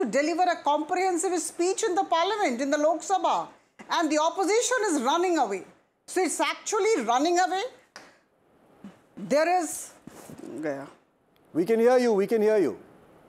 to deliver a comprehensive speech in the parliament, in the Lok Sabha, and the opposition is running away. So it's actually running away. There is... We can hear you, we can hear you.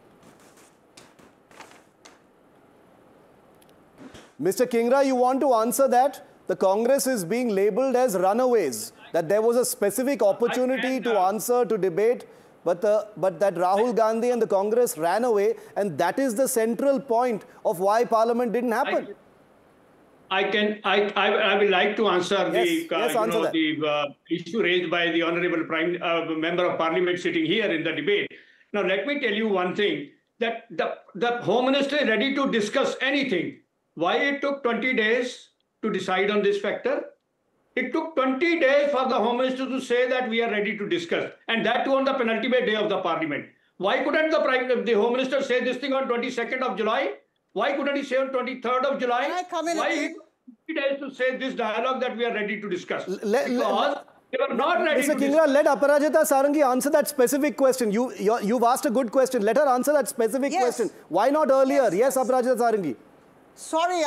Mr. Kingra, you want to answer that? The Congress is being labelled as runaways, that there was a specific opportunity to answer, to debate, but that Rahul Gandhi and the Congress ran away, and that is the central point of why Parliament didn't happen. I would like to answer the issue raised by the Honourable Member of Parliament sitting here in the debate. Now, let me tell you one thing, that the Home Minister is ready to discuss anything. Why it took 20 days to decide on this factor? It took 20 days for the Home Minister to say that we are ready to discuss, and that too on the penultimate day of the Parliament. Why couldn't the Home Minister say this thing on 22nd of July? Why couldn't he say on 23rd of July? Why it took 20 days to say this dialogue that we are ready to discuss? Because they were not ready Mr. Kingra, let Aparajita Sarangi answer that specific question. You've asked a good question. Let her answer that specific question. Why not earlier? Yes, Aparajita Sarangi. Sorry,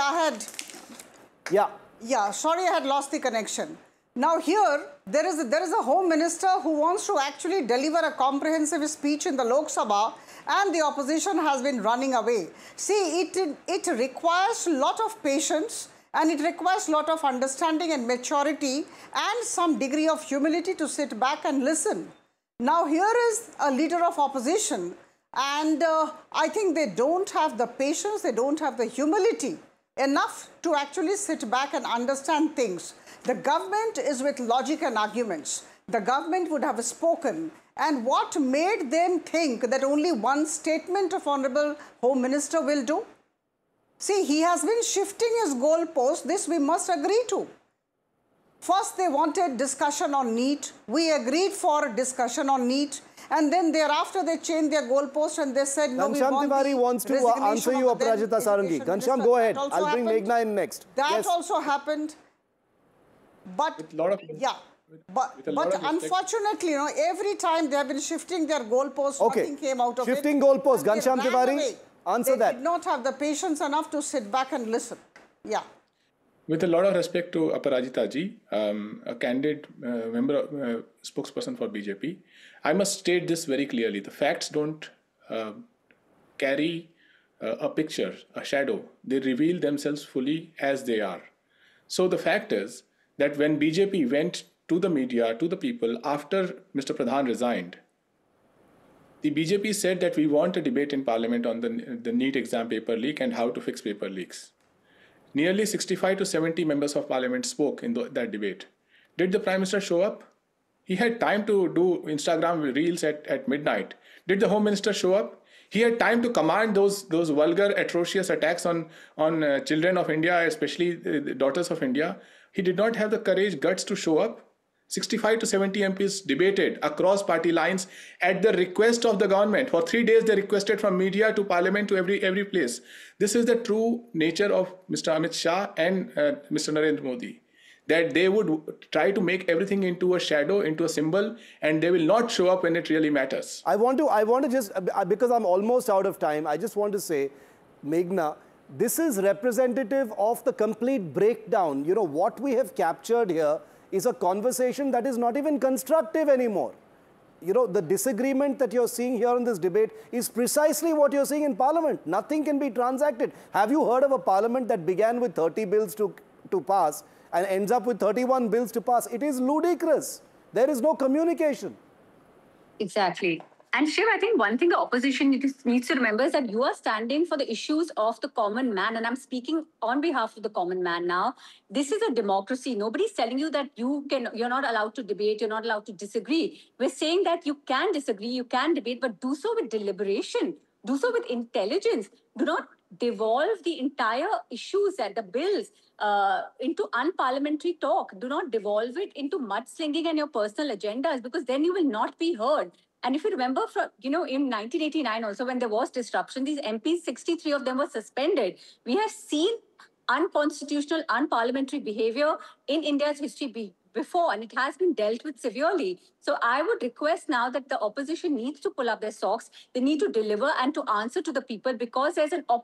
sorry, I had lost the connection. Now here, there is a Home Minister who wants to actually deliver a comprehensive speech in the Lok Sabha, and the opposition has been running away. See, it requires a lot of patience, and it requires a lot of understanding and maturity and some degree of humility to sit back and listen. Now here is a leader of opposition, and I think they don't have the patience, they don't have the humility enough to actually sit back and understand things. The government is with logic and arguments. The government would have spoken. And what made them think that only one statement of Honorable Home Minister will do? See, he has been shifting his goalpost. This we must agree to. First, they wanted discussion on NEET. We agreed for discussion on NEET. And then thereafter, they changed their goalpost and they said, no, Ghanshyam Tiwari wants to answer you, Aparajita Sarangi. Ghanshyam, go ahead. I'll bring Meghna in next. That also happened. But, but unfortunately, you know, every time they have been shifting their goalposts, nothing came out of it. Shifting goalposts. Ghanshyam Tiwari, answer that. They did not have the patience enough to sit back and listen. Yeah. With a lot of respect to Aparajita ji, a candid spokesperson for BJP, I must state this very clearly. The facts don't carry a picture, a shadow. They reveal themselves fully as they are. So the fact is that when BJP went to the media, to the people, after Mr. Pradhan resigned, the BJP said that we want a debate in Parliament on the NEET exam paper leak and how to fix paper leaks. Nearly 65 to 70 members of Parliament spoke in that debate. Did the Prime Minister show up? He had time to do Instagram reels at midnight. Did the Home Minister show up? He had time to command those vulgar, atrocious attacks on children of India, especially the daughters of India. He did not have the courage, guts to show up. 65 to 70 MPs debated across party lines at the request of the government. For 3 days, they requested from media to Parliament to every place. This is the true nature of Mr. Amit Shah and Mr. Narendra Modi, that they would try to make everything into a shadow, into a symbol, and they will not show up when it really matters. I want to just, because I'm almost out of time, I just want to say, Meghna, this is representative of the complete breakdown. You know, what we have captured here is a conversation that is not even constructive anymore. You know, the disagreement that you're seeing here in this debate is precisely what you're seeing in Parliament. Nothing can be transacted. Have you heard of a Parliament that began with 30 bills to pass and ends up with 31 bills to pass? It is ludicrous. There is no communication. Exactly. And Shiv, I think one thing the opposition needs to remember is that you are standing for the issues of the common man. And I'm speaking on behalf of the common man now. This is a democracy. Nobody's telling you that you're not allowed to debate, you're not allowed to disagree. We're saying that you can disagree, you can debate, but do so with deliberation. Do so with intelligence. Do not devolve the entire issues and the bills into unparliamentary talk. Do not devolve it into mudslinging and your personal agendas, because then you will not be heard. And if you remember, in 1989 also, when there was disruption, these MPs, 63 of them were suspended. We have seen unconstitutional, unparliamentary behavior in India's history before, and it has been dealt with severely. So I would request now that the opposition needs to pull up their socks. They need to deliver and to answer to the people, because there's an